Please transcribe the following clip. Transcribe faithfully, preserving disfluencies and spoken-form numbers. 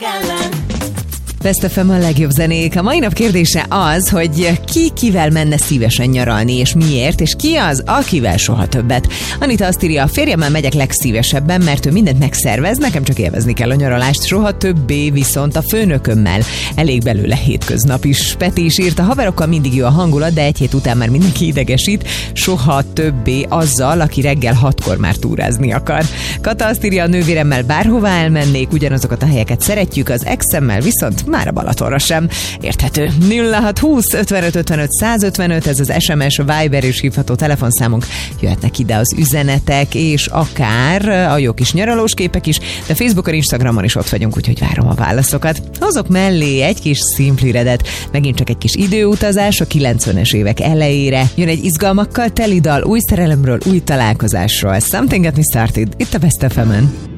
Best ef em a legjobb zenék. A mai nap kérdése az, hogy ki kivel menne szívesen nyaralni, és miért, és ki az, akivel soha többet. Anita azt írja, a férjemmel megyek legszívesebben, mert ő mindent megszervez, nekem csak élvezni kell a nyaralást, soha többé viszont a főnökömmel. Elég belőle hétköznap is. Peti is írt, a haverokkal mindig jó a hangulat, de egy hét után már mindenki idegesít, soha többé azzal, aki reggel hatkor már túrázni akar. Kata azt írja, a nővéremmel bárhová elmennék, ugyanazokat a helyeket szeretjük, az exemmel viszont már a Balatonra sem. Érthető. nulla hat húsz ötvenöt ötvenöt százötvenöt, ez az es em es, a Viber és hívható telefonszámunk. Jöhetnek ide az üzenetek, és akár a jó kis nyaralós képek is, de Facebookon, Instagramon is ott vagyunk, úgyhogy várom a válaszokat. Hozok mellé egy kis Simply Redet, megint csak egy kis időutazás a kilencvenes évek elejére. Jön egy izgalmakkal teli dal, új szerelemről, új találkozásról. Something Got Me Started, itt a Best ef emen.